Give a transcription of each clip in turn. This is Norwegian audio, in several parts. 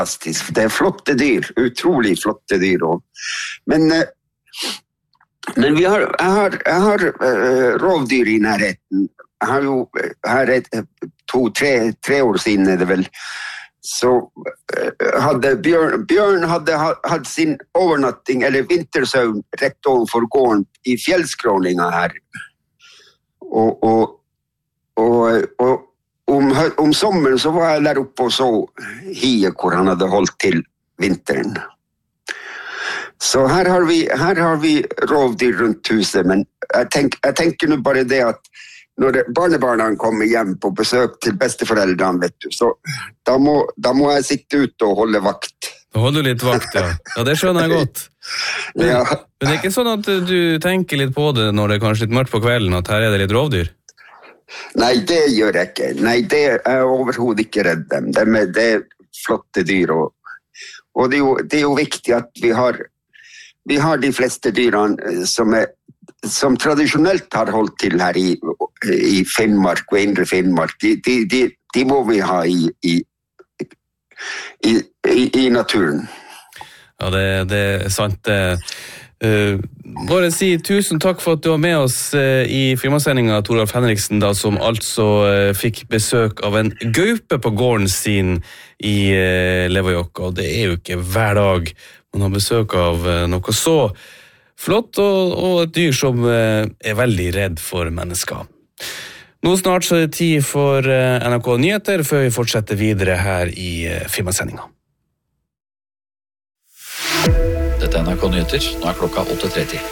fantastisk. Det flotte dyr, utrolig flotte dyr også. Men jeg har rovdyr I nærheten. Jeg har jo her 2-3 år siden det vel, så hadde Bjørn hadde hatt sin overnatting, eller vintersøvn, rett overfor gården I fjellskråninga her. Og om sommeren så var jeg der oppe og så hiet hvor han hadde holdt til vinteren. Så her har vi rovdyr rundt huset, men jeg tenker nå bare det at når barnebarna kommer hjem på besøk til besteforeldrene, vet du, så da må jeg sitte ute og holde vakt. Nå holder du litt vakt, ja. Ja, det skjønner jeg godt. Men det ikke sånn at du tenker litt på det når det kanskje litt mørkt på kvelden, at her det litt rovdyr? Nei, det gjør jeg ikke. Nei, det overhodet ikke redd dem. Det flotte dyr, og det jo viktig at vi har de fleste dyrene som tradisjonelt har holdt til her I Finnmark og Indre Finnmark. De må vi ha I naturen. Ja, det sant. Bare si tusen takk for at du var med oss I firmasendingen, Toralf Henriksen, da, som altså fikk besøk av en gaupe på gården sin I Levajoka, og det jo ikke hver dag man har besøk av noe så flott, og et dyr som veldig redd for mennesker. Nå snart så det tid for NRK Nyheter, før vi fortsetter videre her I firmasendingen. Dette NRK Nyheter, nå klokka 8:30.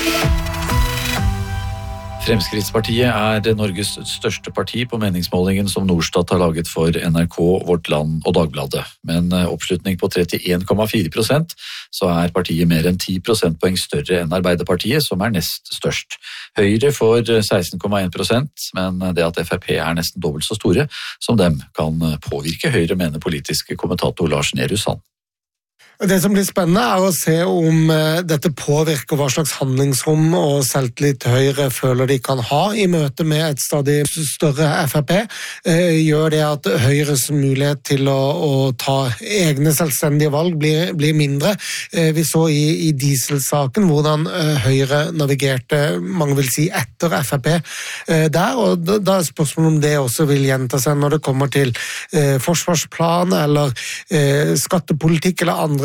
Fremskrittspartiet Norges største parti på meningsmålingen som Norstat har laget for NRK, Vårt Land og Dagbladet. Men oppslutning på 31,4%, så partiet mer enn 10 prosentpoeng større enn Arbeiderpartiet, som nest størst. Høyre får 16,1%, men det at FrP nesten dobbelt så store som dem, kan påvirke Høyre, mener politiske kommentator Lars Nehru Sand. Det som blir spennende å se om dette påvirker hva slags handlingsrom og selvtillit Høyre føler de kan ha I møte med et stadig større FrP. Gjør det at Høyres mulighet til å ta egne selvstendige valg blir mindre. Vi så I dieselsaken hvordan Høyre navigerte, mange vil si, etter FrP der, og da spørsmålet om det også vil gjenta seg når det kommer til forsvarsplan eller skattepolitikk eller andre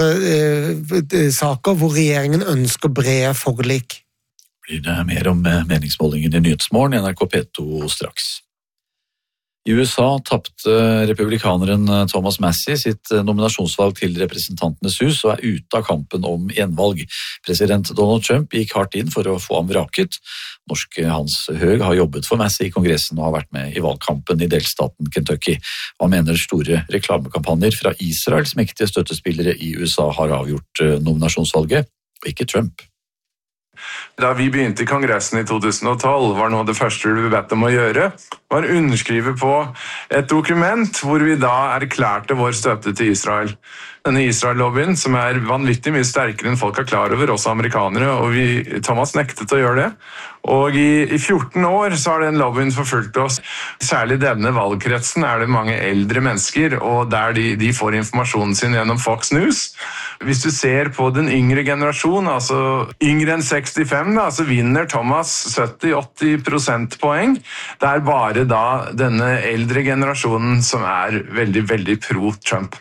saker hvor regjeringen ønsker brede forlik. Blir det mer om meningsmålingen I Nyhetsmorgen, NRK P2 straks. I USA tappte republikaneren Thomas Massie sitt nominasjonsvalg til representantenes hus og ute av kampen om gjenvalg. President Donald Trump gikk hardt inn for å få ham vraket. Norske Hans Høeg har jobbet for Massie I Kongressen og har vært med I valgkampen I delstaten Kentucky. Han mener store reklamekampanjer fra Israels mektige støttespillere I USA har avgjort nominasjonsvalget, og ikke Trump. Da vi begynte I Kongressen I 2012, var noe av det første vi ble bedt om å gjøre, var å underskrive på et dokument hvor vi da erklærte vår støtte til Israel. Denne Israel-lobbyen, som vanvittig mye sterkere enn folk klar over, også amerikanere, og Thomas nektet å gjøre det. Og I 14 år så har den lobbyen forfulgt oss. Særlig denne valgkretsen det mange eldre mennesker, og der de får informasjonen sin gjennom Fox News. Hvis du ser på den yngre generasjon, altså yngre enn 65, da, så vinner Thomas 70-80 prosentpoeng. Det bare da denne eldre generasjonen som veldig, veldig pro-Trump.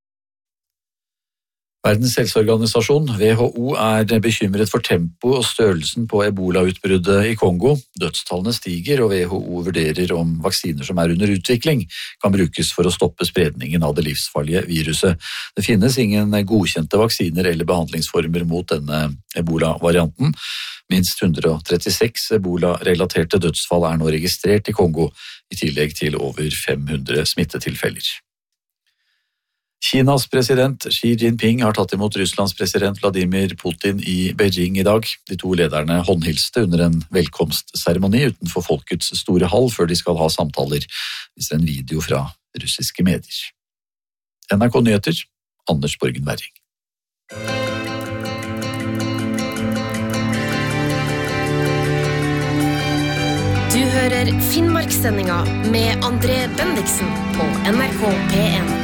Verdens helseorganisasjon, WHO, bekymret for tempo og størrelsen på Ebola-utbruddet I Kongo. Dødstallene stiger, og WHO vurderer om vaksiner som under utvikling kan brukes for å stoppe spredningen av det livsfarlige viruset. Det finnes ingen godkjente vaksiner eller behandlingsformer mot denne Ebola-varianten. Minst 136 Ebola-relaterte dødsfall nå registrert I Kongo, I tillegg til over 500 smittetilfeller. Kinas president Xi Jinping har tatt imot Russlands president Vladimir Putin I Beijing I dag. De to lederne håndhilste under en velkomstseremoni utenfor folkets store hall før de skal ha samtaler, viser en video fra russiske medier. NRK Nyheter, Anders Borgen Werring. Du hører Finnmarkssendinga med André Bendiksen på NRK P1.